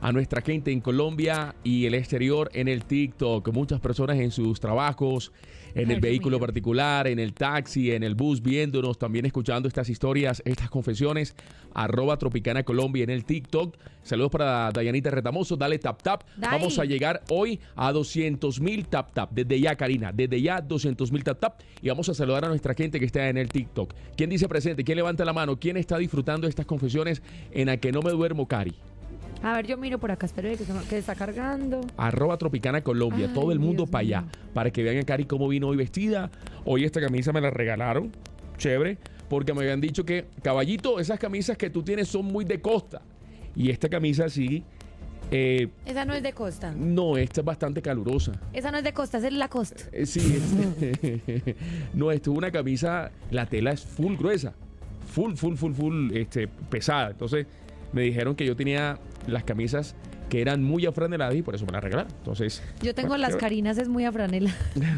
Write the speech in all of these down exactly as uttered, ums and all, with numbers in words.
a nuestra gente en Colombia y el exterior en el TikTok. Muchas personas en sus trabajos, en Ay, el vehículo mío. particular, en el taxi, en el bus, viéndonos, también escuchando estas historias, estas confesiones. Arroba Tropicana Colombia en el TikTok. Saludos para Dayanita Retamoso. Dale tap tap. Dai. Vamos a llegar hoy a doscientos mil tap tap. Desde ya, Karina. Desde ya, doscientos mil tap tap. Y vamos a saludar a nuestra gente que está en el TikTok. ¿Quién dice presente? ¿Quién levanta la mano? ¿Quién está disfrutando estas confesiones en A Que No Me Duermo, Cari? A ver, yo miro por acá, espero que, se, que está cargando. Arroba Tropicana Colombia. Ay, todo el mundo Dios para allá. mío. Para que vean a Cari cómo vino hoy vestida. Hoy esta camisa me la regalaron. Chévere. Porque me habían dicho que, caballito, esas camisas que tú tienes son muy de costa. Y esta camisa sí. Eh, Esa no es de costa. no, esta es bastante calurosa. Esa no es de costa, esa es la costa. Eh, sí. este- no, esto es una camisa. La tela es full gruesa. Full, full, full, full este, pesada. Entonces me dijeron que yo tenía las camisas que eran muy afraneladas y por eso me las regalaron. Entonces, Yo tengo bueno, las chévere. carinas, es muy a franela.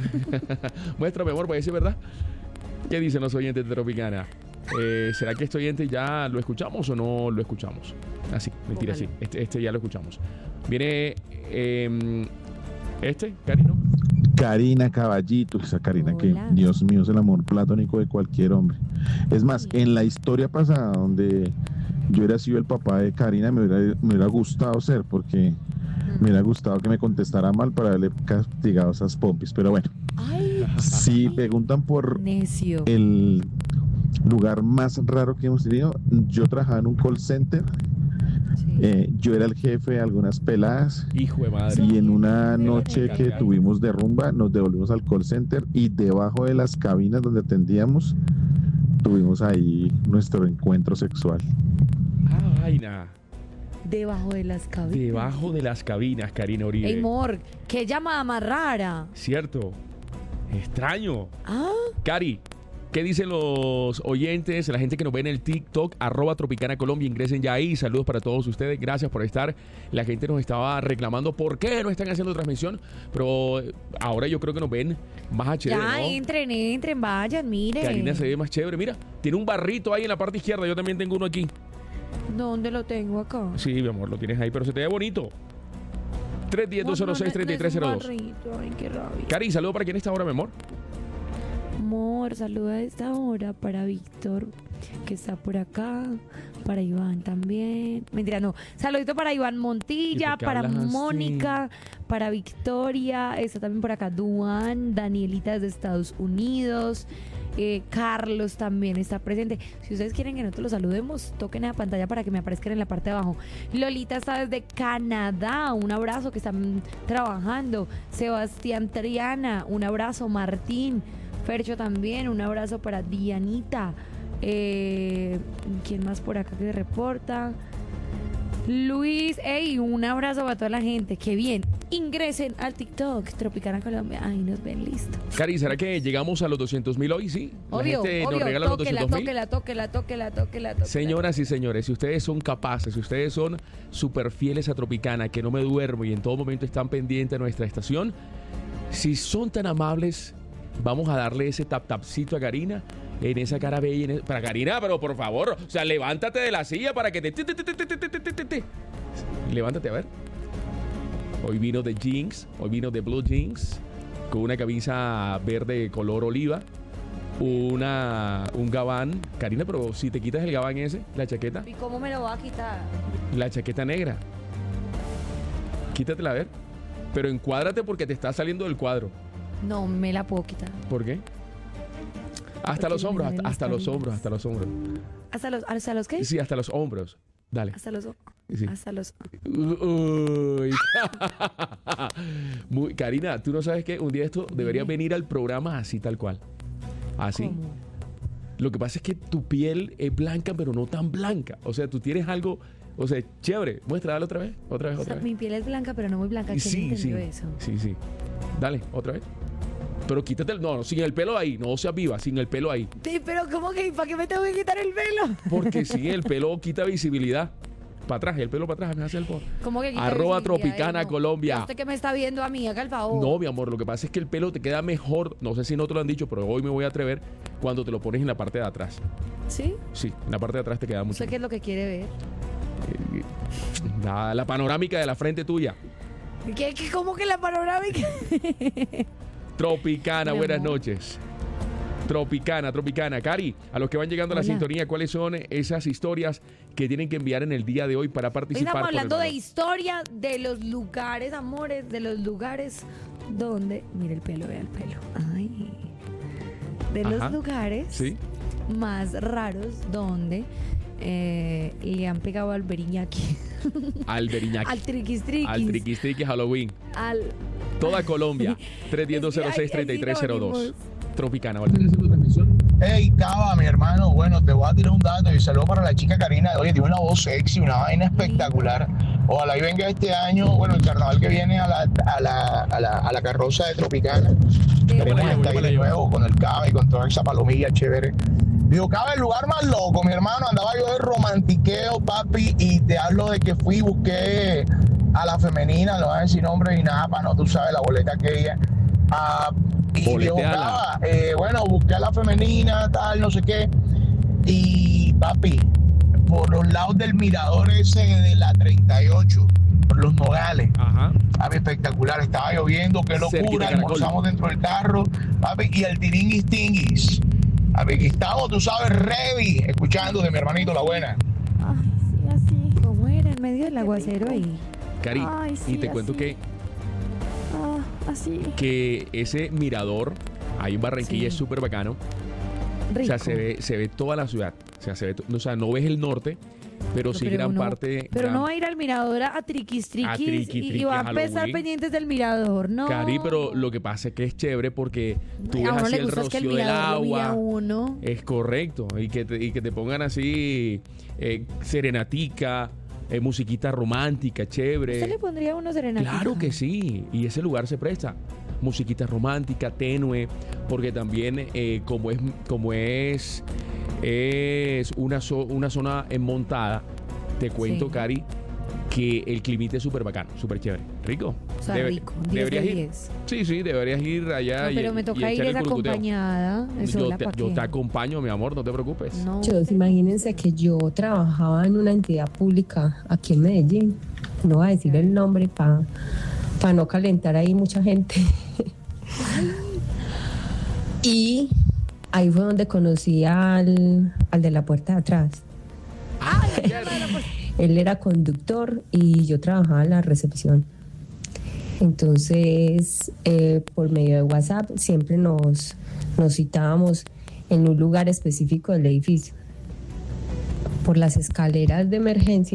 Muéstrame, amor, para decir verdad. ¿Qué dicen los oyentes de Tropicana? Eh, ¿Será que este oyente ya lo escuchamos o no lo escuchamos? Así, mentira, Ojalá. sí. Este, este ya lo escuchamos. Viene eh, este, Cari, ¿no? Karina Caballito, esa Karina que, Hola. Dios mío, es el amor platónico de cualquier hombre. Es más, en la historia pasada donde yo hubiera sido el papá de Karina, me hubiera, me hubiera gustado ser, porque me hubiera gustado que me contestara mal para haberle castigado esas pompis. Pero bueno, Ay, si preguntan por necio. el lugar más raro que hemos tenido, yo trabajaba en un call center, Sí. eh, yo era el jefe de algunas peladas. Hijo de madre. Y en una Sí, noche sí, que sí. tuvimos de rumba, nos devolvimos al call center y debajo de las cabinas donde atendíamos, tuvimos ahí nuestro encuentro sexual. Ah, vaina. Debajo de las cabinas. Debajo de las cabinas, Karina Uribe. Ey, Mor, qué llamada más rara. Cierto. Extraño. Ah, Cari, ¿qué dicen los oyentes, la gente que nos ve en el TikTok, arroba Tropicana Colombia? Ingresen ya ahí. Saludos para todos ustedes. Gracias por estar. La gente nos estaba reclamando por qué no están haciendo transmisión, pero eh, ahora yo creo que nos ven más H D, ya, ¿no? entren, entren, vayan, miren. Karina se ve más chévere. Mira, tiene un barrito ahí en la parte izquierda. Yo también tengo uno aquí. ¿Dónde lo tengo acá? Sí, mi amor, lo tienes ahí, pero se te ve bonito. tres uno cero, cero seis, tres tres cero dos. Ay, qué rabia. Cari, saludo para quién está ahora, mi amor. Amor, saluda a esta hora para Víctor, que está por acá, para Iván también. Mentira, no. Saludito para Iván ¿Y Montilla, por qué para hablas así? Mónica, para Victoria, está también por acá Duan, Danielita desde Estados Unidos. Eh, Carlos también está presente. Si ustedes quieren que nosotros los saludemos, toquen la pantalla para que me aparezcan en la parte de abajo. Lolita está desde Canadá, un abrazo, que están trabajando. Sebastián Triana, un abrazo. Martín Fercho también, un abrazo para Dianita. Eh, ¿Quién más por acá que se reporta? Luis, hey, un abrazo para toda la gente. Qué bien. Ingresen al TikTok Tropicana Colombia. Ahí nos ven, listo. Cari, ¿será que llegamos a los doscientos mil hoy? Sí. La Obvio, gente nos obvio, regala los tóquela, doscientos mil. tóquela, tóquela, tóquela, tóquela, tóquela. Señoras y señores, si ustedes son capaces, si ustedes son súper fieles a Tropicana, que no me duermo y en todo momento están pendientes de nuestra estación, si son tan amables, vamos a darle ese tap tapcito a Karina en esa cara bella. En e- Para Karina, pero por favor, o sea, levántate de la silla para que te... te- te- te- te- te- te- te- te- te. Levántate, a ver. Hoy vino de jeans, hoy vino de blue jeans, con una camisa verde color oliva, una, un gabán. Karina, pero si te quitas el gabán ese, la chaqueta, ¿Y cómo me lo va a quitar? la chaqueta negra, quítatela a ver, pero encuádrate porque te está saliendo del cuadro. No, me la puedo quitar. ¿Por qué? Hasta Porque los me hombros, duelen hasta, las hasta los caderas. hombros, hasta los hombros. ¿Hasta los, hasta los qué? Sí, hasta los hombros. Dale. Hasta los... Sí. Hasta los... Uy. Muy, Karina, tú no sabes que un día esto debería venir al programa así tal cual. Así. ¿Cómo? Lo que pasa es que tu piel es blanca, pero no tan blanca. O sea, tú tienes algo, o sea, chévere. Muestra, dale otra vez, otra vez, O otra sea, vez. mi piel es blanca, pero no muy blanca. ¿Quién Sí, sí, entendió eso? sí, sí. Dale, otra vez. Pero quítate el, no, no, sin el pelo ahí, no seas viva, sin el pelo ahí. Sí, pero ¿cómo que? ¿Para qué me tengo que quitar el pelo? Porque sí, el pelo quita visibilidad. Para atrás, el pelo para atrás, me hace el por. ¿Cómo que quita Arroba visibilidad? Tropicana Eh, no. Colombia. ¿Usted que me está viendo a mí? Haga el favor. No, mi amor, lo que pasa es que el pelo te queda mejor, no sé si no te lo han dicho, pero hoy me voy a atrever, cuando te lo pones en la parte de atrás. ¿Sí? Sí, en la parte de atrás te queda mucho. ¿Usted qué es lo que quiere ver? Eh, La, la panorámica de la frente tuya. ¿Qué, qué, ¿Cómo que la panorámica? Tropicana, Mi buenas amor. noches. Tropicana, Tropicana. Cari, a los que van llegando a la Hola. sintonía, ¿cuáles son esas historias que tienen que enviar en el día de hoy para Hoy participar? estamos por el hablando de valor? historia de los lugares, amores, de los lugares donde... Mira el pelo, vea el pelo. Ay. De Ajá. los lugares Sí. más raros donde eh, le han pegado al beriñaki, Al Beriñaki. al triquis triquis, Al Triquis Triquis Halloween. al... Toda Colombia. tres uno cero Es que cero seis, hay- hay tres tres cero dos. sinónimos. Tropicana. ¿Vale? ¿Estás haciendo transmisión? Hey, Cava, mi hermano, bueno, te voy a tirar un dato y saludo para la chica Karina. Oye, tiene una voz sexy, una vaina espectacular. Ojalá y venga este año, bueno, el carnaval que viene a la, a la, a la, a la carroza de Tropicana. De Karina buena, ya está ahí buena, de buena. nuevo con el Cava y con toda esa palomilla chévere. Digo, Cava, el lugar más loco, mi hermano, andaba yo de romantiqueo, papi, y te hablo de que fui y busqué a la femenina, no voy a decir nombre ni nada, para no, tú sabes, la boleta aquella. Ah, y yo Boleteala. buscaba, eh, bueno, busqué a la femenina, tal, no sé qué. Y papi, por los lados del mirador ese de la treinta y ocho, por los Nogales, Ajá. papi, espectacular, estaba lloviendo, qué Cerquita locura, de Caracol. almorzamos dentro del carro, papi, y el tiringuis tinguis. Papi, aquí estamos, tú sabes, ready, escuchando de mi hermanito La Buena. Ay, sí, así. ¿Cómo era? En medio del aguacero ahí. Cari, Ay, sí, y te cuento así. que, Ah, así. que ese mirador ahí en Barranquilla Sí. es súper bacano. Rico. O sea, se ve, se ve toda la ciudad. O sea, se ve to- o sea, no ves el norte, pero sí Pero gran uno- parte. Pero gran- no va a ir al mirador a triquis triquis, A triquis, y- triquis, y va a Halloween. empezar pendientes del mirador, ¿no? Cari, pero lo que pasa es que es chévere porque tú a ves uno así le el gusta es que el rocío del mirador lo mira a agua. uno. Es correcto. Y que te, y que te pongan así eh, serenatica, eh, musiquita romántica, chévere. ¿Usted le pondría uno serenata? Claro que sí, y ese lugar se presta. Musiquita romántica, tenue, porque también eh, como es como es es una, zo- una zona montada, te cuento, Sí. Cari, que el climita es súper bacano, súper chévere. Rico. O sea, Debe- rico. diez de deberías ir. diez. Sí, sí, deberías ir allá. No, y- pero me y toca ir echar el es curcuteo. acompañada. Yo Sola, te, ¿pa' yo qué? te acompaño, mi amor, no te preocupes. No. Muchachos, imagínense que yo trabajaba en una entidad pública aquí en Medellín. No voy a decir el nombre para no calentar ahí mucha gente. Y ahí fue donde conocí al, al de la puerta de atrás. Él era conductor y yo trabajaba en la recepción. Entonces, eh, por medio de WhatsApp siempre nos, nos citábamos en un lugar específico del edificio. Por las escaleras de emergencia,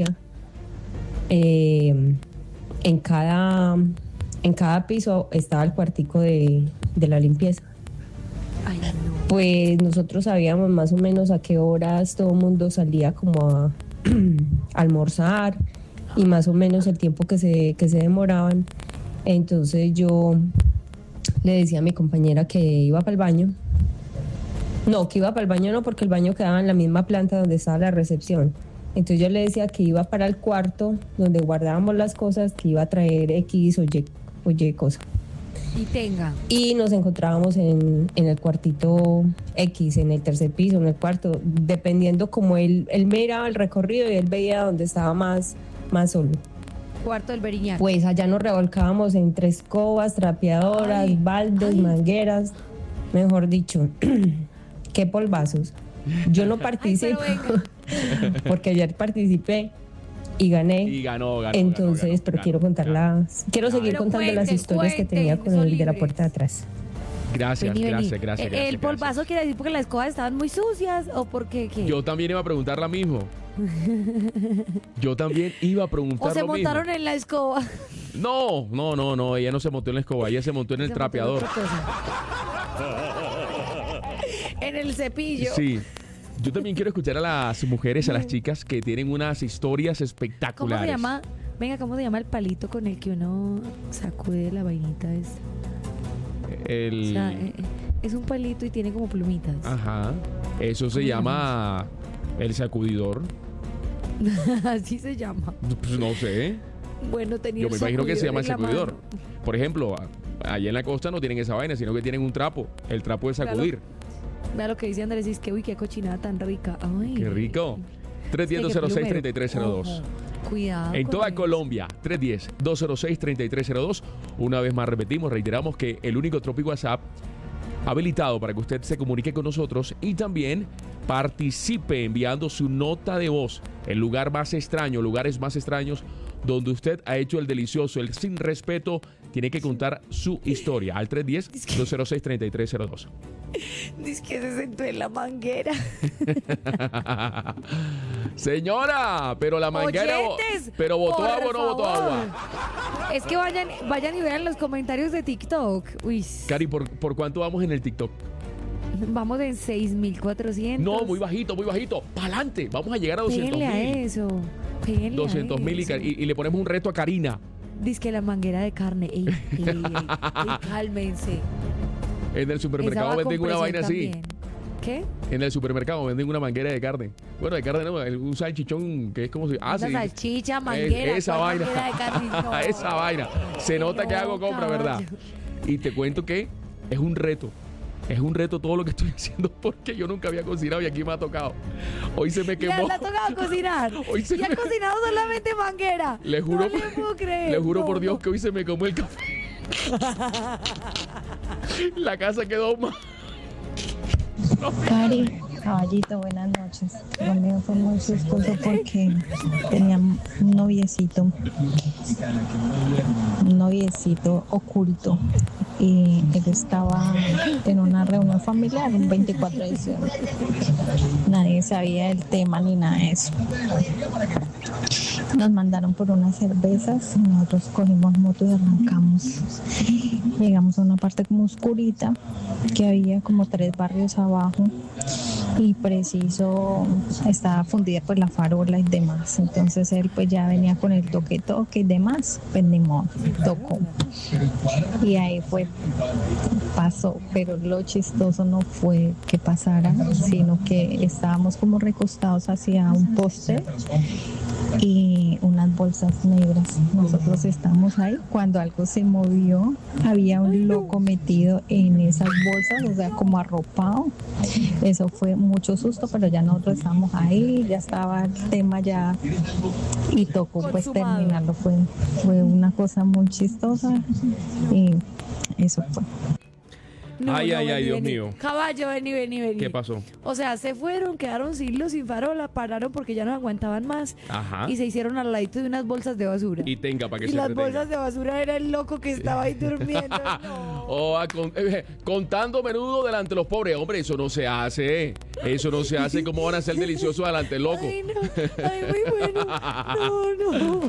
eh, en, cada, en cada piso estaba el cuartico de, de la limpieza. Ay, no. Pues nosotros sabíamos más o menos a qué horas todo el mundo salía como a almorzar y más o menos el tiempo que se, que se demoraban. Entonces yo le decía a mi compañera que iba para el baño. No, que iba para el baño no, porque el baño quedaba en la misma planta donde estaba la recepción. Entonces yo le decía que iba para el cuarto donde guardábamos las cosas, que iba a traer X o Y, o Y cosa. Y tenga. Y nos encontrábamos en, en el cuartito X, en el tercer piso, en el cuarto, dependiendo como él, él miraba el recorrido y él veía dónde estaba más, más solo. Cuarto del beriñac. Pues allá nos revolcábamos entre escobas, trapeadoras, Ay, baldes, ay. mangueras, mejor dicho, qué polvazos. Yo no Ay, participé pero venga. porque ayer participé y gané. Y ganó, ganó. Entonces, ganó, ganó, pero ganó, quiero contar ganó. las, quiero Pero seguir contando las cuenten, historias que cuenten, tenía con son el de la libres. puerta de atrás. Gracias, Vení, vení. gracias, gracias, Eh, gracias. ¿El polvazo gracias. quiere decir porque las escobas estaban muy sucias o porque qué? Yo también iba a preguntar lo mismo. Yo también iba a preguntar ¿O se lo montaron mismo. en la escoba? No, no, no, no, ella no se montó en la escoba, ella se montó en el Se montó en trapeador. otra cosa. En el cepillo. Sí. Yo también quiero escuchar a las mujeres, a las chicas que tienen unas historias ¿Cómo espectaculares. se llama? Venga, ¿cómo se llama el palito con el que uno sacude la vainita esa? El... O sea, eh, eh, es un palito y tiene como plumitas. Ajá. Eso se ¿Cómo se llama el sacudidor. Así se llama. Pues no sé. Bueno, tenía Yo el me imagino que se llama el sacudidor en sacudidor. la mano. Por ejemplo, a- allá en la costa no tienen esa vaina, sino que tienen un trapo. El trapo de Claro. sacudir. Vea lo que dice Andrés, es que uy, qué cochinada tan rica. Ay. Qué rico. tres uno cero seis, tres tres cero dos. Cuidado. En con toda eso. Colombia, tres uno cero, dos cero seis, tres tres cero dos. Una vez más repetimos, reiteramos que el único Tropic WhatsApp habilitado para que usted se comunique con nosotros y también participe enviando su nota de voz. El lugar más extraño, lugares más extraños donde usted ha hecho el delicioso, el sin respeto, tiene que contar su historia al tres uno cero, dos cero seis, tres tres cero dos. Dice que se sentó en la manguera. Señora, pero la manguera, Oyentes, pero botó por agua o no botó favor. agua. Es que vayan, vayan y vean los comentarios de TikTok. Uy, Cari, ¿por, ¿por cuánto vamos en el TikTok? vamos en seis mil cuatrocientos. No, muy bajito, muy bajito. ¡Para adelante! Vamos a llegar a doscientos Péguenle a mil. eso. Péguenle a doscientos mil y, eso. y, y le ponemos un reto a Karina. Dice que la manguera de carne. Ey, ey, ey, ey, cálmense. En el Esa supermercado va con venden una presión vaina así. también. ¿Qué? En el supermercado venden una manguera de carne. Bueno, de carne no, un salchichón que es como si... Ah, Una sí. salchicha, manguera. Es- esa ¿cuál vaina. manguera de carne? No. Esa vaina. Se nota No, que hago compra, ¿verdad? caballo. Y te cuento que es un reto. Es un reto todo lo que estoy haciendo porque yo nunca había cocinado y aquí me ha tocado. Hoy se me Le, quemó. le ha tocado cocinar. Hoy se y ha me- cocinado solamente manguera. Le juro, No le puedo creer. le juro no, por Dios no. que hoy se me quemó el café. La casa quedó mal. Cari, caballito, buenas noches. Lo mío fue muy sustoso porque tenía un noviecito, un noviecito oculto y él estaba en una reunión familiar un veinticuatro de diciembre. Nadie sabía el tema ni nada de eso. Nos mandaron por unas cervezas y nosotros cogimos moto y arrancamos. Llegamos a una parte como oscurita que había como tres barrios abajo y preciso estaba fundida pues la farola y demás. Entonces él pues ya venía con el toque toque y demás, pues ni modo, tocó. Y ahí fue, pasó, pero lo chistoso no fue que pasara, sino que estábamos como recostados hacia un poste y unas bolsas negras. Nosotros estábamos ahí cuando algo se movió, había un loco metido en esas bolsas, o sea, como arropado. Eso fue mucho susto, pero ya nosotros estábamos ahí, ya estaba el tema ya y tocó pues Consumado. terminarlo. Fue, fue una cosa muy chistosa y eso fue. No, Ay, no, ay, ay, vení, Dios vení. mío. Caballo, vení, vení, vení. ¿Qué pasó? O sea, se fueron, quedaron sin luz, sin farola, pararon porque ya no aguantaban más Ajá. y se hicieron al ladito de unas bolsas de basura. Y tenga para que Y se las entretenga. bolsas de basura era el loco que estaba ahí durmiendo. No. O a con- eh, contando menudo delante de los pobres. Hombre, eso no se hace. Eso no se hace. ¿Cómo van a ser deliciosos delante del loco? Ay, no. Ay, muy bueno. No, no.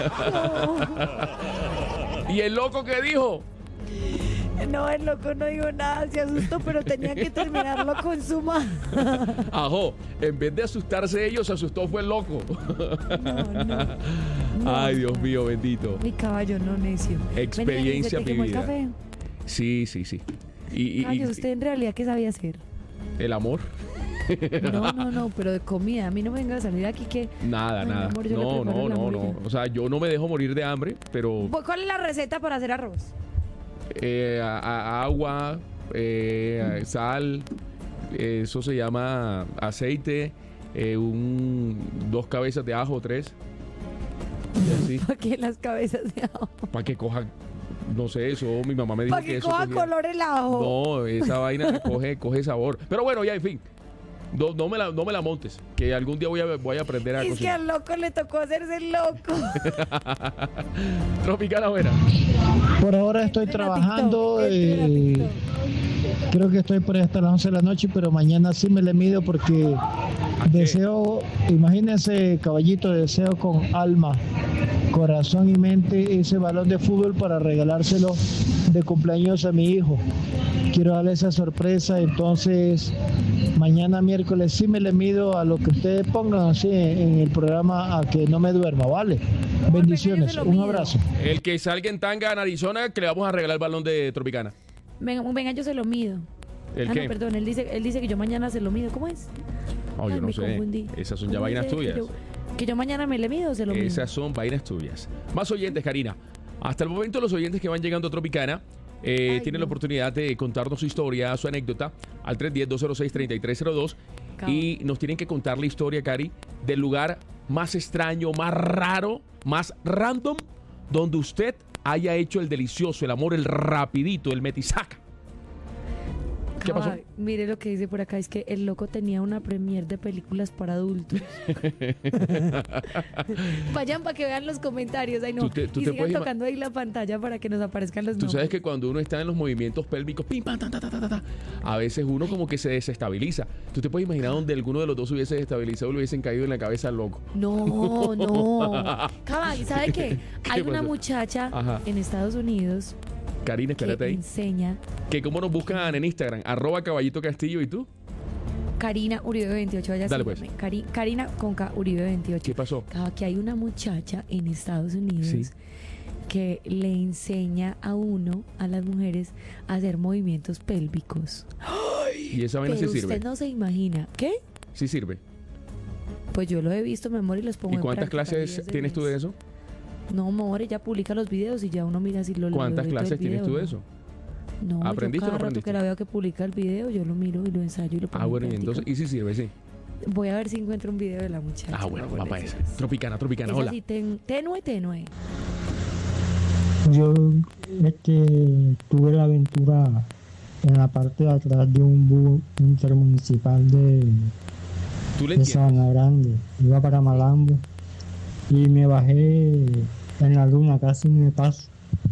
No. ¿Y el loco qué dijo? No, el loco no dijo nada, se asustó, pero tenía que terminarlo con su mano. Ajo, en vez de asustarse ellos, se asustó fue el loco. No, no. No, Ay, Dios no. mío, bendito. Mi caballo no necio. Experiencia Vení, ¿se te quemó el vivida. café? Sí, sí, sí. Y, y- y Caballo, ¿usted en realidad qué sabía hacer? el amor. No, no, no, pero de comida. A mí no me venga a salir aquí que... Nada, Ay, mi nada. amor, yo le no, preparo no, el no, amor y no. ya. O sea, yo no me dejo morir de hambre, pero ¿Cuál es la receta para hacer arroz? eh, a- a- agua, eh, sal, eh, eso se llama aceite, eh, un, dos cabezas de ajo, tres. Y así, ¿Para qué las cabezas de ajo? para que coja, no sé, eso mi mamá me dijo ¿Para que que eso coja cogía- color el ajo? No, esa vaina coge, coge sabor. Pero bueno, ya, en fin. No, no, me la, no me la montes, que algún día voy a, voy a aprender a Es que cocinar. al loco le tocó hacerse el loco. Tropicana buena. Por ahora estoy Entra a trabajando, TikTok, entra a eh, TikTok. creo que estoy por ahí hasta las once de la noche, pero mañana sí me le mido porque deseo, imagínense caballito, deseo con alma, corazón y mente ese balón de fútbol para regalárselo de cumpleaños a mi hijo. Quiero darle esa sorpresa, entonces mañana miércoles sí me le mido a lo que ustedes pongan así en el programa a que no me duerma, ¿vale? Bendiciones, se lo un mido. abrazo. El que salga en tanga en Arizona, que le vamos a regalar el balón de Tropicana. Venga, venga, yo se lo mido. ¿El ah, qué? no, perdón, él dice, él dice que yo mañana se lo mido. ¿Cómo es? Oh, yo Ay, no me sé. confundí. Esas son ya ¿Cómo vainas dice tuyas. Que yo, que yo mañana me le mido o se lo mido. Esas son vainas tuyas. Más oyentes, Karina. Hasta el momento, los oyentes que van llegando a Tropicana eh, Ay, tienen no. la oportunidad de contarnos su historia, su anécdota, al tres uno cero, dos cero seis, tres tres cero dos. Cabo. Y nos tienen que contar la historia, Cari, del lugar más extraño, más raro, más random, donde usted haya hecho el delicioso, el amor, el rapidito, el metisaca. ¿Qué pasó? Ay, mire lo que dice por acá, es que el loco tenía una premier de películas para adultos. Vayan para que vean los comentarios, ay no, Tú te- tú y te sigan puedes ima- tocando ahí la pantalla para que nos aparezcan los Tú nombres. sabes que cuando uno está en los movimientos pélvicos, pim, pam, ta, ta, ta, ta, ta, a veces uno como que se desestabiliza. Tú te puedes imaginar donde alguno de los dos hubiese desestabilizado y le hubiesen caído en la cabeza al loco. No, no. Cabal, ¿sabe qué? ¿Qué Hay una pasó? muchacha Ajá. en Estados Unidos Karina, que espérate ahí. enseña, Que cómo nos buscan en Instagram, arroba Caballito Castillo, ¿y tú? Karina Uribe veintiocho, vaya Dale, síganme. Cari- Karina con K Uribe veintiocho. ¿Qué pasó? Cabal, que hay una muchacha en Estados Unidos Sí. que le enseña a uno, a las mujeres, a hacer movimientos pélvicos. Y esa vaina sí Pero sirve. usted no se imagina. ¿Qué? Sí sirve. Pues yo lo he visto, mi amor, y los pongo ¿Y en cuántas práctica clases días de tienes tú mes. de eso? No, amor, ella publica los videos y ya uno mira si lo lo ¿Cuántas ve todo el clases tienes video, tú de ¿no? eso? No, ¿Aprendiste o yo no cada rato aprendiste? que la veo que publica el video, yo lo miro y lo ensayo y lo pongo Ah, en bueno, y práctica. entonces, y sí sirve, sí. Voy a ver si encuentro un video de la muchacha. Ah, bueno, para va para esa. ponérselas. Tropicana, tropicana, Es hola. así, ten- tenue, tenue. Yo este, tuve la aventura en la parte de atrás de un bus intermunicipal de, ¿Tú le de entiendes? Sabana Grande. Iba para Malambo y me bajé en la luna, casi me paso.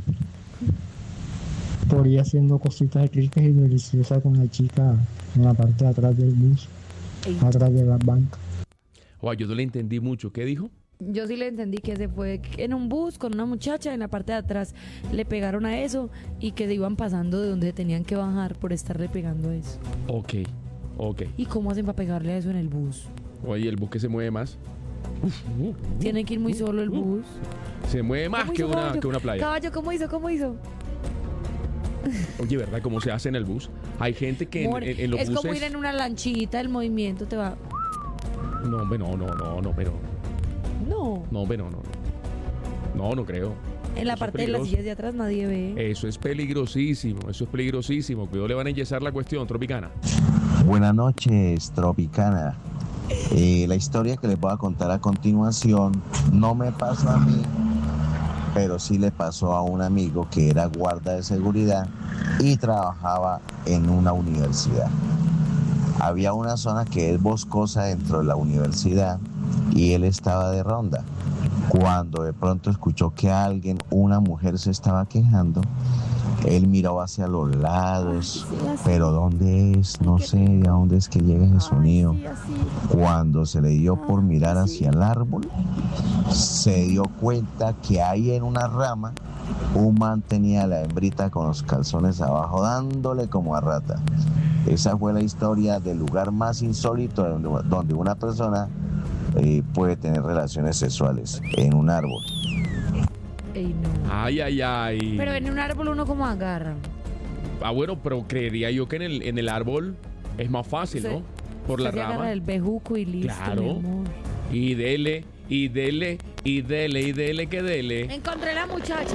Por ir haciendo cositas ricas y deliciosas con la chica en la parte de atrás del bus, Ey, atrás de las bancas. Oh, yo no le entendí mucho. ¿Qué dijo? yo sí le entendí que se fue en un bus con una muchacha en la parte de atrás, le pegaron a eso y que se iban pasando de donde tenían que bajar por estarle pegando a eso. Ok, ok. ¿Y cómo hacen para pegarle a eso en el bus? Oye, el bus que se mueve más. Tiene que ir muy solo el bus. Se mueve más ¿Cómo que hizo, una, caballo? que una playa. Caballo, ¿cómo hizo? ¿Cómo hizo? Oye, ¿verdad? ¿Cómo se hace en el bus? Hay gente que en, Amor, en- en los es buses... como ir en una lanchita, el movimiento te va... No, hombre, no, no, no, no, pero... No, No, hombre, no, no. No, no creo. en la Eso es parte de las peligroso. sillas de atrás nadie ve. Eso es peligrosísimo, eso es peligrosísimo. Cuidado, le van a enyesar la cuestión, Tropicana. Buenas noches, Tropicana. Eh, la historia que les voy a contar a continuación no me pasó a mí, pero sí le pasó a un amigo que era guarda de seguridad y trabajaba en una universidad. Había una zona que es boscosa dentro de la universidad y él estaba de ronda. Cuando de pronto escuchó que alguien, una mujer, se estaba quejando, él miró hacia los lados, pero ¿dónde es? No sé de dónde es que llega ese sonido. Cuando se le dio por mirar hacia el árbol, se dio cuenta que ahí en una rama un man tenía a la hembrita con los calzones abajo dándole como a rata. Esa fue la historia del lugar más insólito donde, donde una persona eh, puede tener relaciones sexuales, en un árbol. Ey, no. Ay, ay, ay. Pero en un árbol uno como agarra. Ah, bueno, pero creería yo que en el, en el árbol es más fácil, Usted- ¿no? Por la Usted se agarra rama. el bejuco y listo, Claro. mi amor. Y dele, y dele, y dele, y dele, que dele. Encontré la muchacha.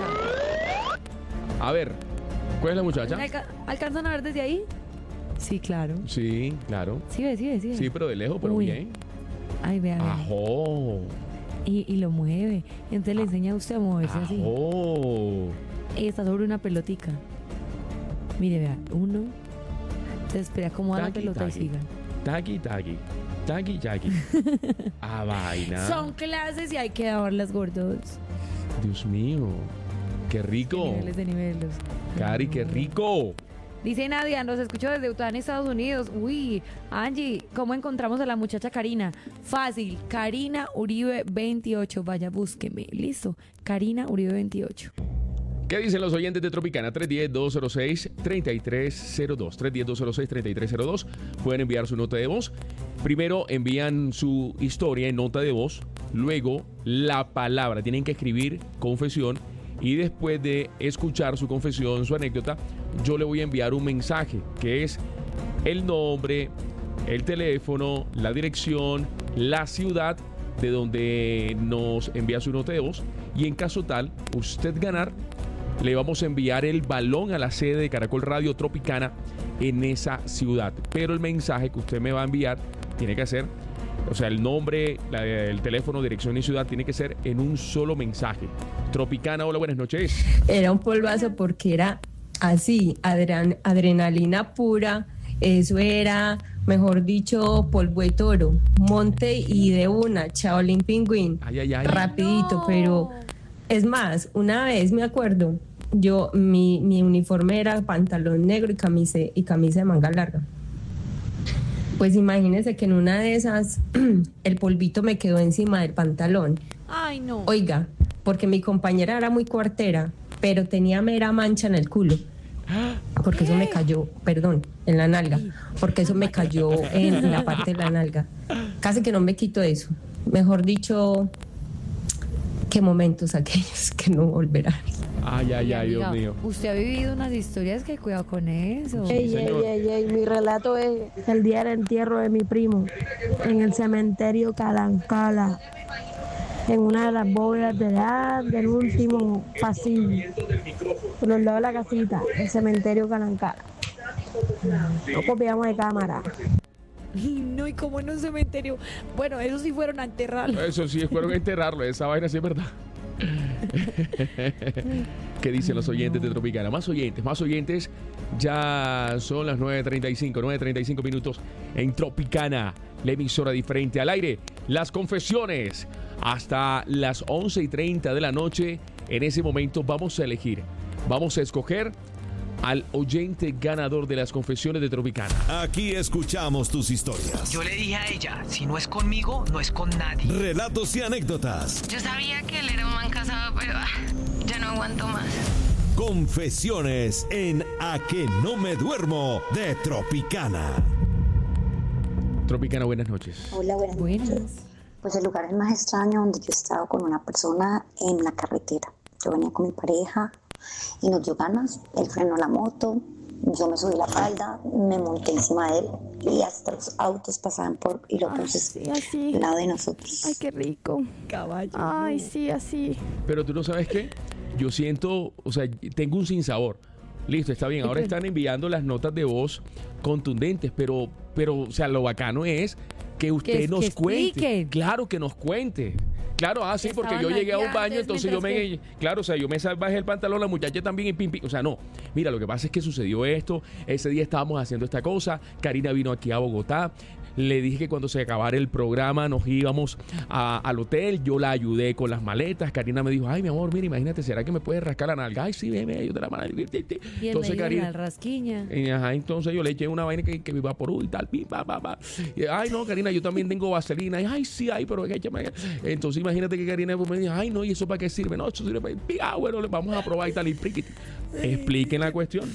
A ver, ¿cuál es la muchacha? ¿Alca- ¿Alcanzan a ver desde ahí? Sí, claro. Sí, claro. Sí, ve, sí, ve, sí. ve. Sí, pero de lejos, pero Uy. bien. Ay, vea, vea. Ajo. Y, y lo mueve. Y entonces le enseña a usted a moverse así. Ajo. Y está sobre una pelotica. Mire, vea. Uno. Se espera como a la Taqui, pelota y taqui. siga. Taqui, taqui. Taqui, taqui. Ah, vaina. Son clases y hay que darlas gordos. Dios mío. Qué rico. De niveles de niveles. Cari, qué rico. Dice Nadia, nos escucho desde Utah, en Estados Unidos. Uy, Angie, ¿cómo encontramos a la muchacha Karina? Fácil, Karina Uribe veintiocho. Vaya, búsqueme. Listo, Karina Uribe veintiocho. ¿Qué dicen los oyentes de Tropicana? tres uno cero, dos cero seis, tres tres cero dos. tres uno cero, dos cero seis, tres tres cero dos. Pueden enviar su nota de voz. Primero envían su historia en nota de voz. Luego la palabra. Tienen que escribir confesión. Y después de escuchar su confesión, su anécdota, yo le voy a enviar un mensaje que es el nombre, el teléfono, la dirección, la ciudad de donde nos envía su nota de voz. Y en caso tal, usted ganar, le vamos a enviar el balón a la sede de Caracol Radio Tropicana en esa ciudad. Pero el mensaje que usted me va a enviar tiene que ser, o sea, el nombre, la, el teléfono, dirección y ciudad tiene que ser en un solo mensaje. Tropicana, hola, buenas noches. Era un polvazo porque era así, adren- adrenalina pura, eso era, mejor dicho, polvo de toro, monte y de una, Shaolin Pingüín, Ay, ay, ay. rapidito, No. pero es más, una vez me acuerdo, yo, mi, mi uniforme era pantalón negro y camisa, y camisa de manga larga. Pues imagínense que en una de esas el polvito me quedó encima del pantalón. Ay, no. Oiga, porque mi compañera era muy cuartera, pero tenía mera mancha en el culo. Porque eso me cayó, perdón, en la nalga. Porque eso me cayó en la parte de la nalga. Casi que no me quito eso. Mejor dicho, qué momentos aquellos que no volverán. Ay, ay, ay, Dios Amiga, mío. usted ha vivido unas historias que cuidado con eso. Sí, Ey, ey, señor. ey, ey, mi relato es el día del entierro de mi primo en el cementerio Calancala, en una de las bóvedas de la, del último pasillo, por los lados de la casita, el cementerio Calancala. No copiamos de cámara. Y no, y como en un cementerio. Bueno, esos sí fueron a enterrarlo. Eso sí, fueron a enterrarlo, esa vaina sí es verdad. ¿Qué dicen los oyentes de Tropicana? Más oyentes, más oyentes. Ya son las nueve treinta y cinco, nueve treinta y cinco minutos en Tropicana, la emisora diferente al aire. Las confesiones hasta las once y treinta de la noche. En ese momento vamos a elegir, vamos a escoger al oyente ganador de las confesiones de Tropicana. Aquí escuchamos tus historias. Yo le dije a ella, si no es conmigo, no es con nadie. Relatos y anécdotas. Yo sabía que él era un man casado, pero ah, ya no aguanto más. Confesiones en A que no me duermo de Tropicana. Tropicana, buenas noches. Hola, buenas, Buenas. noches. Pues el lugar es más extraño donde yo he estado con una persona en la carretera. Yo venía con mi pareja y nos dio ganas, él frenó la moto, yo me subí la falda, me monté encima de él y hasta los autos pasaban por y lo puse Sí, así. al lado de nosotros. Ay, qué rico. Caballo. Ay, sí, así. Pero tú no sabes qué, yo siento, o sea, tengo un sinsabor. Listo, está bien, ahora están enviando las notas de voz contundentes, pero, pero o sea, lo bacano es que usted Que- nos que cuente. explique. Claro, que nos cuente. Claro, ah, sí, Que porque yo estaban llegué a un allá baño, antes entonces yo me... mientras Claro, o sea, yo me bajé el pantalón, la muchacha también y pim, pim. O sea, no. Mira, lo que pasa es que sucedió esto. Ese día estábamos haciendo esta cosa. Karina vino aquí a Bogotá. Le dije que cuando se acabara el programa nos íbamos a- al hotel. Yo la ayudé con las maletas. Karina me dijo, ay, mi amor, mira, imagínate, ¿será que me puedes rascar la nalga? Ay, sí, ven, ven, yo te la mano. Y él Entonces, me dio Karina... la rasquiña. Y, ajá, entonces yo le eché una vaina que, que me vaporú y tal, pim, pa, pa, pa. Y, ay, no, Karina, yo también tengo vaselina. Y, ay, sí, ay, pero échame. Entonces imagínate que Karina pues, me dijo, ay, no, ¿y eso para qué sirve? No, eso sirve para... Ah, bueno, le vamos a probar y tal. Y pliquiti. Expliquen la cuestión.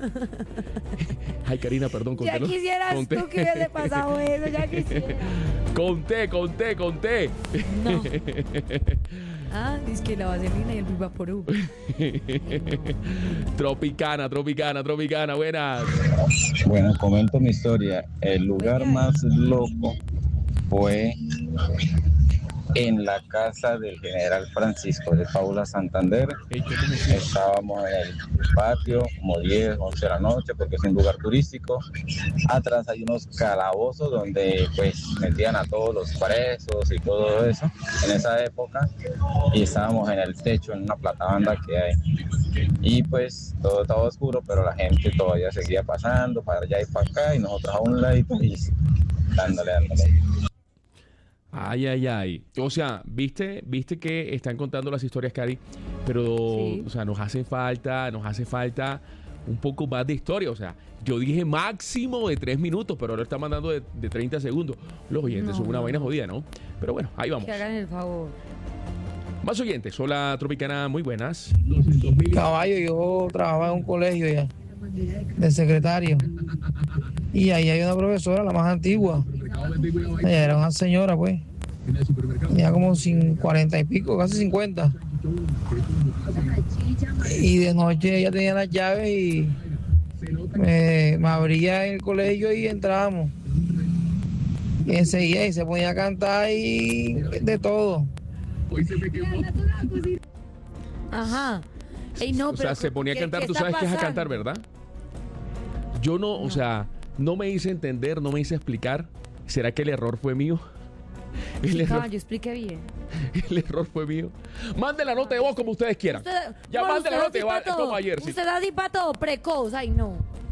Ay, Karina, perdón, conté. Ya los- quisieras conté. tú que hubiese pasado eso, ya quisiera. Conté, conté, conté. No. Ah, es que la vaselina y el Vivaporú. Tropicana, tropicana, tropicana, buenas. Bueno, comento mi historia. El lugar más loco fue en la casa del general Francisco de Paula Santander. Estábamos en el patio, como diez, once de la noche, porque es un lugar turístico. Atrás hay unos calabozos donde pues metían a todos los presos y todo eso en esa época. Y estábamos en el techo, en una platabanda que hay. Y pues todo estaba oscuro, pero la gente todavía seguía pasando para allá y para acá, y nosotros a un ladito y dándole, dándole. Ay, ay, ay. O sea, viste, viste que están contando las historias, Cari, pero, Sí. o sea, nos hace falta, nos hace falta un poco más de historia. O sea, yo dije máximo de tres minutos, pero ahora está mandando de, de treinta segundos. Los oyentes No, son una no. vaina jodida, ¿no? Pero bueno, ahí vamos. Que hagan el favor. Más oyentes. Hola, Tropicana, muy buenas. Caballo, yo trabajaba en un colegio ya, de secretario. Y ahí hay una profesora, la más antigua. Ella era una señora, pues. Ya como sin cuarenta y pico, casi cincuenta. Y de noche ella tenía las llaves y me, me abría en el colegio y entrábamos. Y enseguida y se ponía a cantar y de todo. Ajá. Ey, no, O pero sea, se ponía a ¿qué- cantar, qué tú está sabes qué es a pasando? cantar, ¿verdad? Yo no, o sea, no me hice entender, no me hice explicar. ¿Será que el error fue mío? El, Sí, error, caballo, explique bien. el error fue mío. Manden la nota de voz como ustedes quieran. Usted, Ya bueno, manden la usted nota de da voz tipo todo. como ayer. Sí. Usted da tipo todo precoz. Ay, no.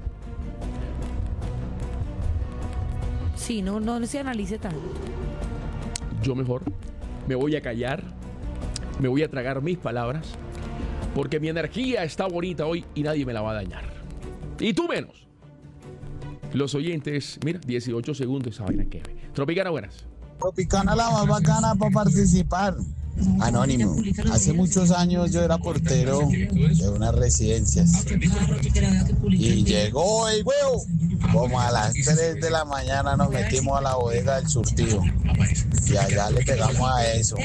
Sí, no, no se analice tanto. Yo mejor me voy a callar, me voy a tragar mis palabras, porque mi energía está bonita hoy y nadie me la va a dañar. Y tú menos. Los oyentes, mira, dieciocho segundos esa vaina que ve. Tropicana, buenas. Tropicana la más bacana para participar. Anónimo. Hace muchos años yo era portero de unas residencias. Y llegó el huevo. Como a las tres de la mañana nos metimos a la bodega del surtido. Y allá le pegamos a eso.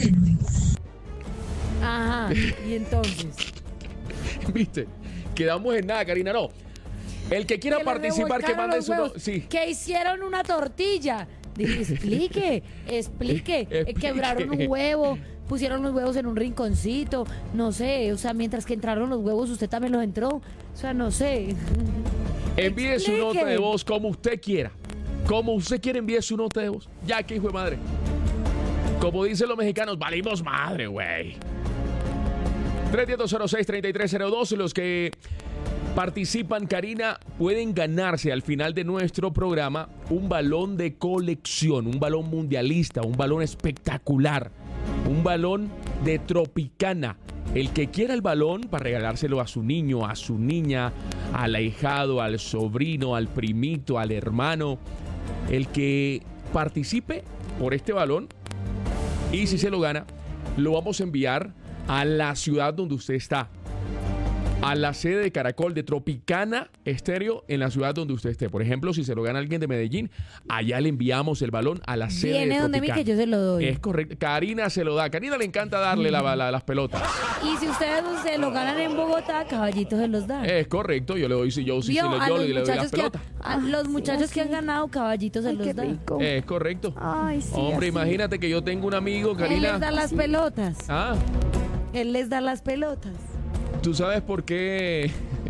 Ajá, y entonces. ¿Viste? Quedamos en nada, Karina, no. El que quiera Que le participar, que revolcaron mande los su... No, huevos, sí. Que hicieron una tortilla. Dije, explique, explique. Explique. Quebraron un huevo, pusieron los huevos en un rinconcito. No sé, o sea, mientras que entraron los huevos, usted también los entró. O sea, no sé. Envíe su Explique. nota de voz como usted quiera. Como usted quiere, envíe su nota de voz. Ya que hijo de madre. Como dicen los mexicanos, valimos madre, güey. tres uno cero seis, tres tres cero dos. Los que participan, Karina, pueden ganarse al final de nuestro programa un balón de colección, un balón mundialista, un balón espectacular, un balón de Tropicana. El que quiera el balón para regalárselo a su niño, a su niña, al ahijado, al sobrino, al primito, al hermano, el que participe por este balón y si se lo gana, lo vamos a enviar a la ciudad donde usted está, a la sede de Caracol de Tropicana Estéreo en la ciudad donde usted esté. Por ejemplo, si se lo gana alguien de Medellín, allá le enviamos el balón a la sede Viene de donde mí Tropicana. que yo se lo doy. Es correcto. Karina se lo da. Karina le encanta darle la- la- las pelotas. Y si ustedes se lo ganan en Bogotá, caballitos se los dan. Es correcto. Yo le doy, si yo sí, sí, Vio, le- a yo los le doy las muchachos que, pelotas. a los muchachos que han ganado, caballitos se los dan. Es correcto. Ay, sí, Hombre, así. imagínate que yo tengo un amigo, Él Karina. les da las pelotas. Ah, Él les da las pelotas. ¿tú sabes por qué?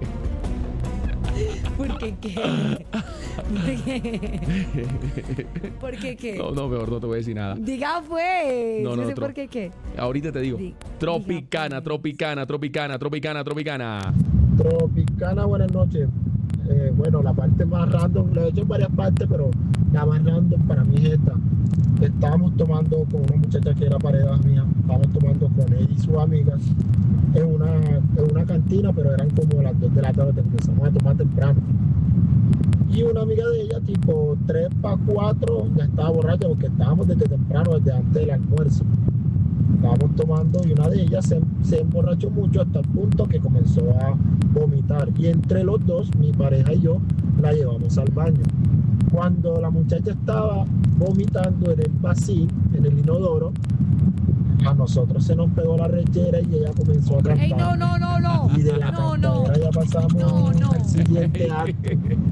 ¿Por qué qué? ¿Por qué? ¿Por qué qué? No, no, mejor no te voy a decir nada. Diga pues. No, no, sé otro. por qué qué. Ahorita te digo. Di- Tropicana, tropicana, tropicana, tropicana, tropicana. Tropicana, buenas noches. Eh, bueno, la parte más random, lo he hecho en varias partes, pero la más random para mí es esta. Estábamos tomando con una muchacha que era pareja mía, estábamos tomando con ella y sus amigas en una, en una cantina, pero eran como las dos de la tarde, empezamos a tomar temprano. Y una amiga de ella, tipo tres para cuatro, ya estaba borracha porque estábamos desde temprano, desde antes del almuerzo. Estábamos tomando y una de ellas se, se emborrachó mucho hasta el punto que comenzó a vomitar. Y entre los dos, mi pareja y yo, la llevamos al baño. Cuando la muchacha estaba vomitando en el vacío, en el inodoro, a nosotros se nos pegó la rechera y ella comenzó a cantar. Ey, no, no, no, no. Y de la No, no. cantadera ya pasamos No, no. al siguiente acto.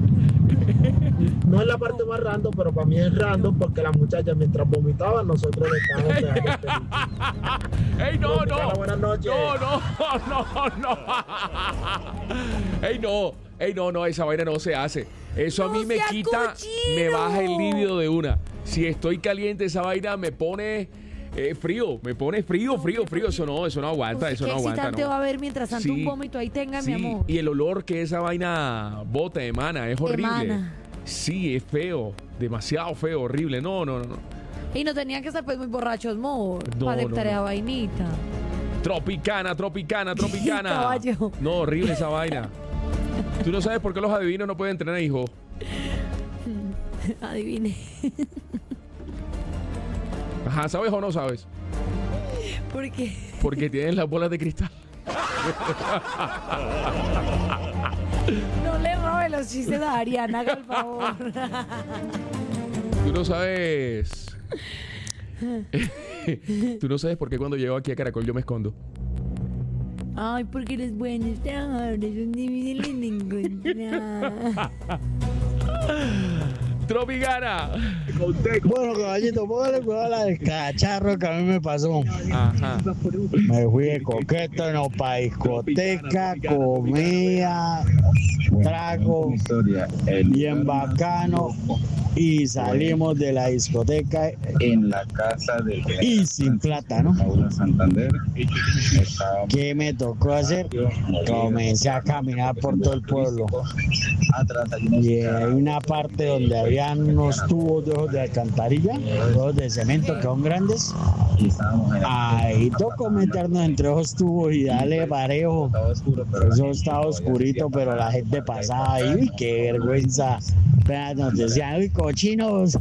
No es la parte más random, pero para mí es random porque la muchacha mientras vomitaba nosotros le estábamos pegando el pelito. ¡Ey, no, no! Tropicana, buenas noches. No, no, no, no. ¡Ey, no! ¡Ey, no, no! Esa vaina no se hace. Eso a mí me sea quita, cochino. me baja el líbido de una. Si estoy caliente, esa vaina me pone eh, frío. Me pone frío, frío, frío. Eso no, eso no aguanta, eso ¿Qué no aguanta. excitante No. va a haber mientras tanto Sí. un vómito ahí tenga, Sí, mi amor? y el olor que esa vaina bota, emana, es horrible. Emana. Sí, es feo. Demasiado feo, horrible. No, no, no, no. Y no tenían que estar pues muy borrachos, mo, No, para no, aceptar no. esa vainita. Tropicana, tropicana, tropicana. Caballo. No, horrible esa vaina. Tú no sabes por qué los adivinos no pueden tener hijos. Adivine. Ajá, ¿sabes o no sabes? ¿Por qué? Porque tienen las bolas de cristal. No le robe los chistes a Ariana, haga el favor. Tú no sabes. Tú no sabes por qué cuando llego aquí a Caracol yo me escondo. Ay, porque los buenos trabajadores son difíciles de encontrar. Tropicana. Bueno, caballito, póngale cuidado a la del cacharro que a mí me pasó. Ajá. Me fui de coqueto, no, pa' discoteca, comida, trago, bien bacano. Y salimos de la discoteca en la casa del y sin plata, ¿no? Paula Santander. ¿Qué me tocó hacer? Comencé a caminar por todo el pueblo. Y hay una parte donde habían unos tubos de ojos de alcantarilla, ojos de cemento que son grandes. Ahí tocó meternos entre esos tubos y darle parejo. Eso estaba oscurito, pero la gente pasaba ahí. Uy, qué vergüenza. Nos decían, uy, cochinos.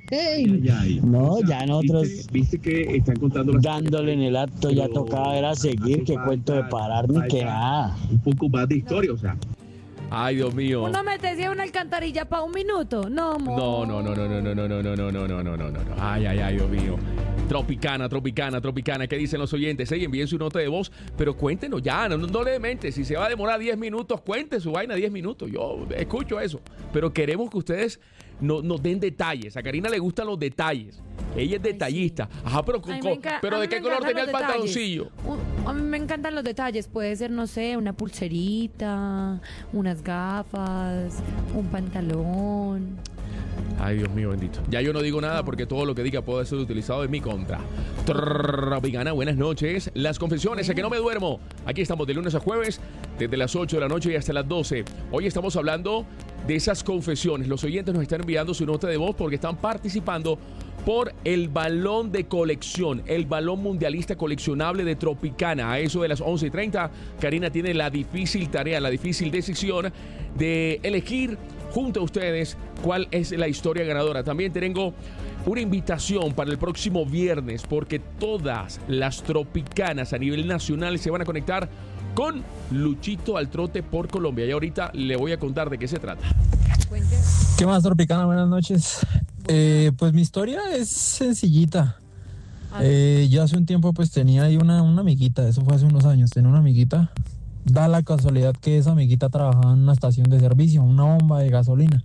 No, ya nosotros ¿Viste que están contando dándole en el acto, ya tocaba era seguir, que cuento de parar ni que nada. un poco más de historia, o sea. Ay, Dios mío. Uno metecía una alcantarilla para un minuto. No, mo. No, no, no, no, no, no, no, no, no, no, no, no, no, no, no. Ay, ay, ay, Dios mío. Tropicana, Tropicana, Tropicana. ¿Qué dicen los oyentes? Hey, envíen su nota de voz, pero cuéntenos ya, no, no le mente. Si se va a demorar diez minutos, cuente su vaina diez minutos. Yo escucho eso. Pero queremos que ustedes no, nos den detalles. A Karina le gustan los detalles. Ella es detallista. Ajá, pero, con, con, pero ¿de qué color tenía el pantaloncillo? Uh, a mí me encantan los detalles. Puede ser, no sé, una pulserita, unas gafas, un pantalón. Ay, Dios mío, bendito. Ya yo no digo nada porque todo lo que diga puede ser utilizado en mi contra. Tropicana, buenas noches. Las confesiones, a que no me duermo. Aquí estamos de lunes a jueves, desde las ocho de la noche y hasta las doce. Hoy estamos hablando de esas confesiones. Los oyentes nos están enviando su nota de voz porque están participando por el balón de colección, el balón mundialista coleccionable de Tropicana. A eso de las once y treinta, Karina tiene la difícil tarea, la difícil decisión de elegir junto a ustedes cuál es la historia ganadora. También tengo una invitación para el próximo viernes porque todas las tropicanas a nivel nacional se van a conectar con Luchito al Trote por Colombia. Y ahorita le voy a contar de qué se trata. ¿Qué más, Tropicana? Buenas noches. Eh, pues mi historia es sencillita. Eh, yo hace un tiempo pues tenía ahí una, una amiguita, eso fue hace unos años, tenía una amiguita. Da la casualidad que esa amiguita trabajaba en una estación de servicio, una bomba de gasolina.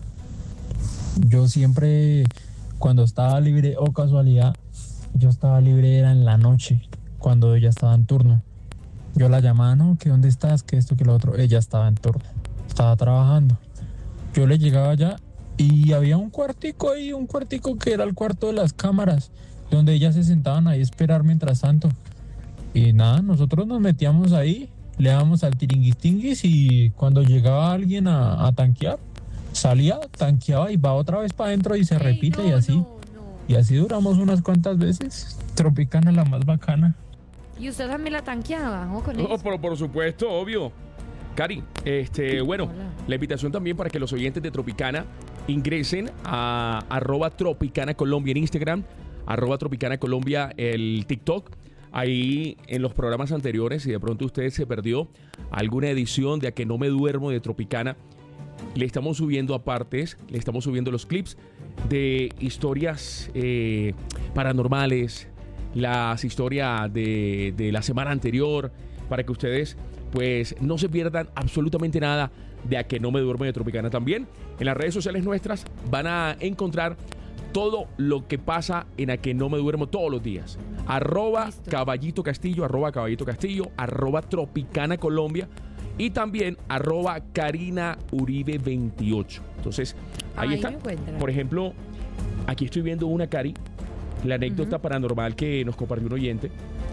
Yo siempre, cuando estaba libre, o casualidad, yo estaba libre era en la noche, cuando ella estaba en turno. Yo la llamaba, no, que dónde estás, que esto, que lo otro. Ella estaba en turno, estaba trabajando. Yo le llegaba allá y había un cuartico ahí, un cuartico que era el cuarto de las cámaras, donde ellas se sentaban ahí a esperar mientras tanto. Y nada, nosotros nos metíamos ahí, le dábamos al tiringuistinguis y cuando llegaba alguien a, a tanquear, salía, tanqueaba y va otra vez para adentro y se repite. Ey, no, y así. No, no. Y así duramos unas cuantas veces. Tropicana, la más bacana. ¿Y usted también la tanqueaba? ¿O con no, eso? por, por supuesto, obvio. Cari, este, bueno, Hola. La invitación también para que los oyentes de Tropicana ingresen a arroba Tropicana Colombia en Instagram, arroba Tropicana Colombia el TikTok. Ahí en los programas anteriores, si de pronto usted se perdió alguna edición de A Que No Me Duermo de Tropicana, le estamos subiendo apartes, le estamos subiendo los clips de historias eh, paranormales, las historias de, de la semana anterior, para que ustedes pues no se pierdan absolutamente nada de A Que No Me Duermo de Tropicana. También en las redes sociales nuestras van a encontrar todo lo que pasa en A Que No Me Duermo todos los días. Arroba Listo. Caballito Castillo, arroba Caballito Castillo, arroba Tropicana Colombia y también arroba Karina Uribe veintiocho. Entonces, ahí, ahí está. Por ejemplo, aquí estoy viendo una, Cari, la anécdota uh-huh. paranormal que nos compartió un oyente.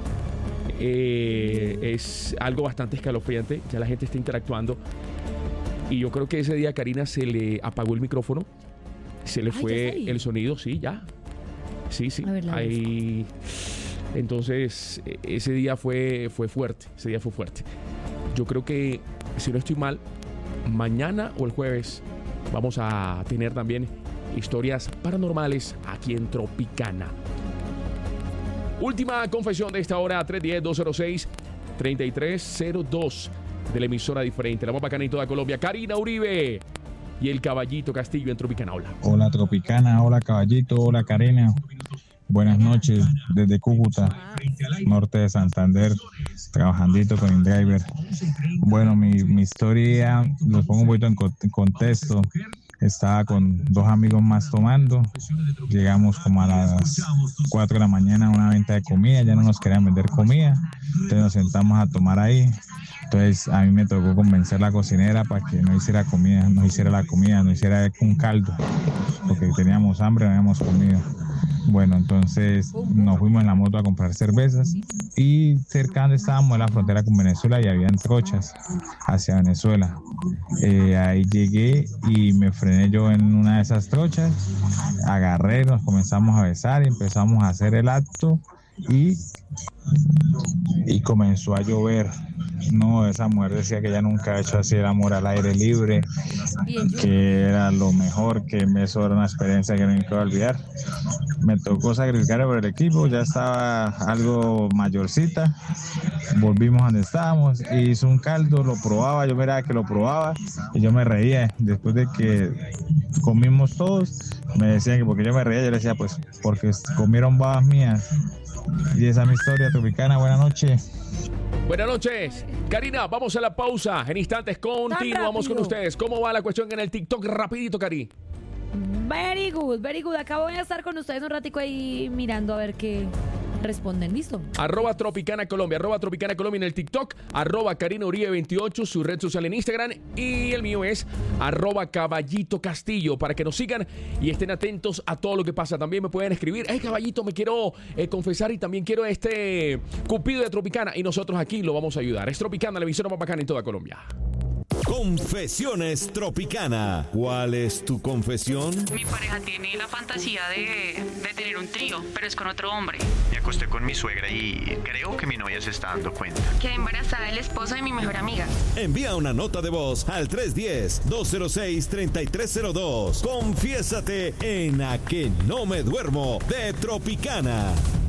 Eh, es algo bastante escalofriante. Ya la gente está interactuando. Y yo creo que ese día a Karina se le apagó el micrófono. Se le Ay, fue el sonido, sí, ya. Sí, sí. A ver, ahí. Entonces, ese día fue, fue fuerte. Ese día fue fuerte. Yo creo que, si no estoy mal, mañana o el jueves vamos a tener también historias paranormales aquí en Tropicana. Última confesión de esta hora, tres uno cero, dos cero seis, tres tres cero dos de la emisora diferente. La más bacana en toda Colombia. Karina Uribe y el Caballito Castillo en Tropicana. Hola. Hola Tropicana, hola Caballito, hola Karina. Buenas noches desde Cúcuta, norte de Santander, trabajandito con el driver. Bueno, mi, mi historia, lo pongo un poquito en contexto. estaba con dos amigos más tomando, llegamos como a las cuatro de la mañana a una venta de comida, ya no nos querían vender comida, entonces nos sentamos a tomar ahí. Entonces a mí me tocó convencer a la cocinera para que no hiciera comida, no hiciera la comida, no hiciera un caldo, porque teníamos hambre, no habíamos comido. Bueno, entonces nos fuimos en la moto a comprar cervezas y cerca donde estábamos en la frontera con Venezuela y habían trochas hacia Venezuela. Eh, ahí llegué y me frené yo en una de esas trochas, agarré, nos comenzamos a besar y empezamos a hacer el acto y, y comenzó a llover. No, esa mujer decía que ella nunca ha hecho así el amor al aire libre, que era lo mejor, que eso era una experiencia que nunca voy a olvidar. Me tocó sacrificar por el equipo, ya estaba algo mayorcita, volvimos a donde estábamos, hizo un caldo, lo probaba, yo miraba que lo probaba y yo me reía. Después de que comimos todos, me decían que porque yo me reía, yo le decía pues porque comieron babas mías. Y esa es mi historia tropicana. Buenas noches. Buenas noches, Karina, vamos a la pausa. En instantes continuamos con ustedes. ¿Cómo va la cuestión en el TikTok? Rapidito, Cari. Very good, very good. Acá voy a estar con ustedes un ratico ahí mirando a ver qué responden. ¿Listo? Arroba Tropicana Colombia, arroba Tropicana Colombia en el TikTok, arroba Karina Uribe veintiocho, su red social en Instagram, y el mío es arroba Caballito Castillo, para que nos sigan y estén atentos a todo lo que pasa. También me pueden escribir, hey Caballito, me quiero eh, confesar y también quiero este Cupido de Tropicana, y nosotros aquí lo vamos a ayudar. Es Tropicana, la emisora más bacana en toda Colombia. Confesiones Tropicana. ¿Cuál es tu confesión? Mi pareja tiene la fantasía de, de tener un trío, pero es con otro hombre. Me acosté con mi suegra y creo que mi novia se está dando cuenta. Quedé embarazada del esposo de mi mejor amiga. Envía una nota de voz al tres uno cero, dos cero seis, tres tres cero dos. Confiésate en A Que No Me Duermo de Tropicana.